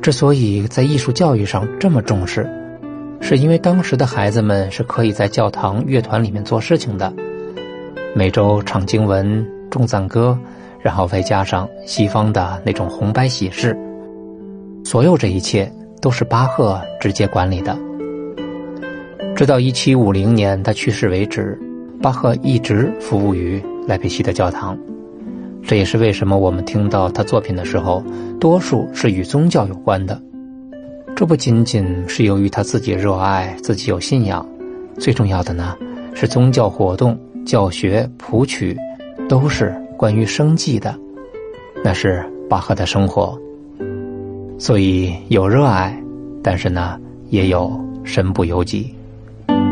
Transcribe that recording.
之所以在艺术教育上这么重视，是因为当时的孩子们是可以在教堂乐团里面做事情的，每周唱经文、重赞歌，然后再加上西方的那种红白喜事，所有这一切都是巴赫直接管理的。直到1750年他去世为止，巴赫一直服务于莱佩锡的教堂。这也是为什么我们听到他作品的时候，多数是与宗教有关的。这不仅仅是由于他自己热爱，自己有信仰，最重要的呢，是宗教活动、教学、谱曲都是关于生计的，那是巴赫的生活。所以有热爱，但是呢，也有身不由己。